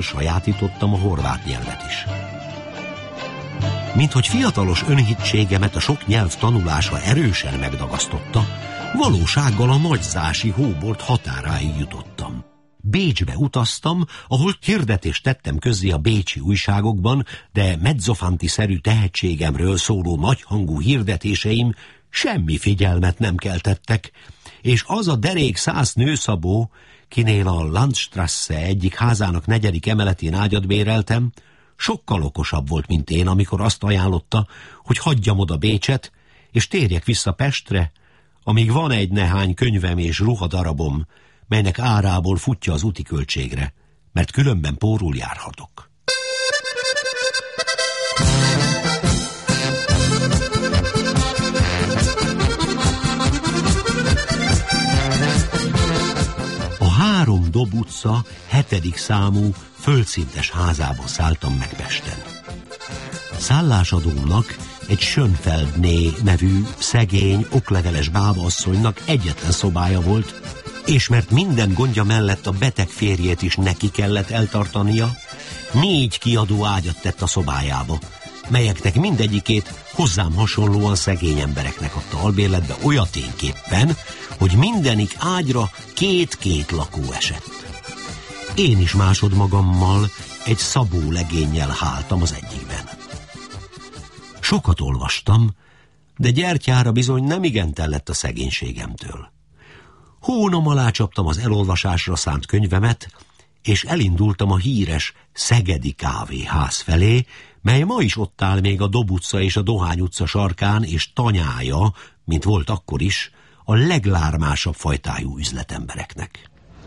sajátítottam a horvát nyelvet is. Minthogy fiatalos önhittségemet a sok nyelv tanulása erősen megdagasztotta, valósággal a nagyzási hóbolt határáig jutottam. Bécsbe utaztam, ahol hirdetést tettem közzé a bécsi újságokban, de Mezzofanti-szerű tehetségemről szóló nagyhangú hirdetéseim semmi figyelmet nem keltettek, és az a derék 100 nőszabó, kinél a Landstrasse egyik házának 4. emeletén ágyat béreltem, sokkal okosabb volt, mint én, amikor azt ajánlotta, hogy hagyjam oda Bécset, és térjek vissza Pestre, amíg van egy nehány könyvem és ruhadarabom, melynek árából futja az úti költségre, mert különben pórul járhatok. A 3 Dob utca 7. számú földszintes házába szálltam meg Pesten. Szállásadómnak, egy Schönfeldné nevű szegény, okleveles bábaasszonynak egyetlen szobája volt, és mert minden gondja mellett a beteg férjét is neki kellett eltartania, 4 kiadó ágyat tett a szobájába, melyeknek mindegyikét hozzám hasonlóan szegény embereknek adta albérletbe olyaténképpen, hogy mindenik ágyra 2 lakó esett. Én is másodmagammal egy Szabó legénnyel háltam az egyikben. Sokat olvastam, de gyertyára bizony nem igen tellett a szegénységemtől. Hónom alá csaptam az elolvasásra szánt könyvemet, és elindultam a híres Szegedi kávéház felé, mely ma is ott áll még a Dob utca és a Dohány utca sarkán, és tanyája, mint volt akkor is, a leglármásabb fajtájú üzletembereknek.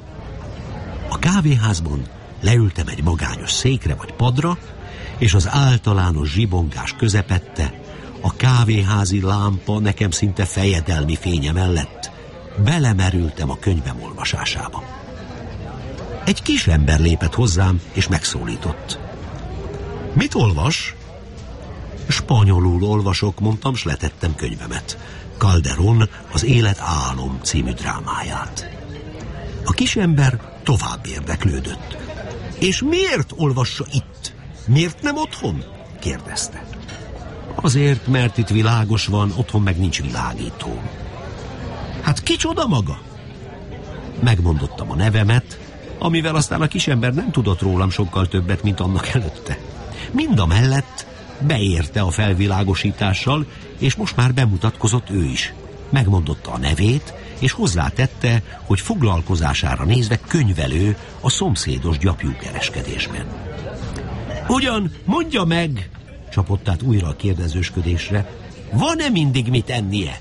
A kávéházban leültem egy magányos székre vagy padra, és az általános zsibongás közepette, a kávéházi lámpa nekem szinte fejedelmi fénye mellett belemerültem a könyvem olvasásába. Egy kis ember lépett hozzám, és megszólított. Mit olvas? Spanyolul olvasok, mondtam, s letettem könyvemet. Calderón, az Élet álom című drámáját. A kisember tovább érdeklődött. És miért olvassa itt? Miért nem otthon? Kérdezte. Azért, mert itt világos van, otthon meg nincs világító. Hát kicsoda maga? Megmondottam a nevemet, amivel aztán a kisember nem tudott rólam sokkal többet, mint annak előtte. Mindamellett beérte a felvilágosítással, és most már bemutatkozott ő is. Megmondotta a nevét, és hozzátette, hogy foglalkozására nézve könyvelő a szomszédos gyapjúkereskedésben. Ugyan, mondja meg, csapott át újra a kérdezősködésre, van-e mindig mit ennie?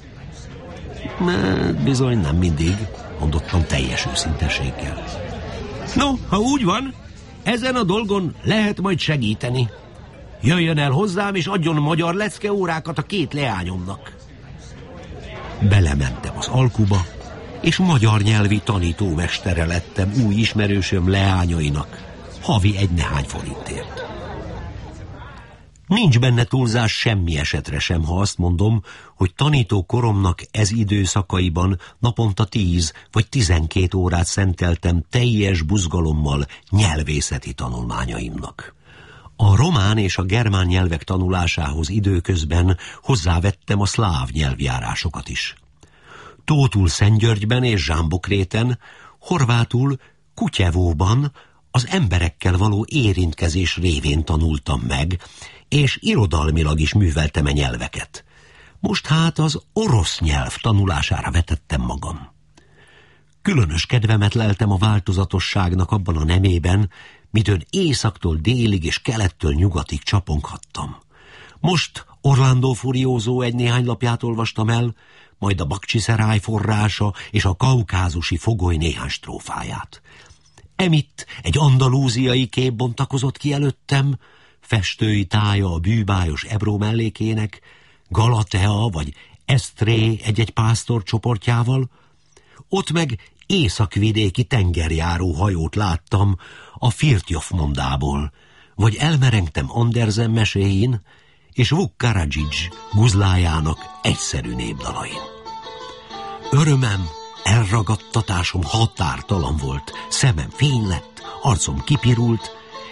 Bizony nem mindig, mondottam teljes őszinteséggel. No, ha úgy van, ezen a dolgon lehet majd segíteni. Jöjjön el hozzám, és adjon magyar leckeórákat a 2 leányomnak. Belementem az alkuba, és magyar nyelvi tanítómestere lettem új ismerősöm leányainak, havi 1 nehány forintért. Nincs benne túlzás semmi esetre sem, ha azt mondom, hogy tanító koromnak ez időszakaiban naponta 10 vagy 12 órát szenteltem teljes buzgalommal nyelvészeti tanulmányaimnak. A román és a germán nyelvek tanulásához időközben hozzávettem a szláv nyelvjárásokat is. Tótul Szentgyörgyben és Zsámbokréten, horvátul Kutyevóban az emberekkel való érintkezés révén tanultam meg, és irodalmilag is műveltem a nyelveket. Most hát az orosz nyelv tanulására vetettem magam. Különös kedvemet leltem a változatosságnak abban a nemében, midőn északtól délig és kelettől nyugatig csaponghattam. Most Orlando Furioso 1 néhány lapját olvastam el, majd a Bakcsiszeráj forrása és a kaukázusi fogoly néhány strófáját. Emitt egy andalúziai kép bontakozott ki előttem, festői tája a bűbájos Ebró mellékének, Galatea vagy Esztré egy-egy pásztor csoportjával, ott meg északvidéki tengerjáró hajót láttam a Firtjof mondából, vagy elmerengtem Andersen meséin és Vuk Karadzsics guzlájának egyszerű népdalain. Örömem, elragadtatásom határtalan volt, szemem fény lett, arcom kipirult,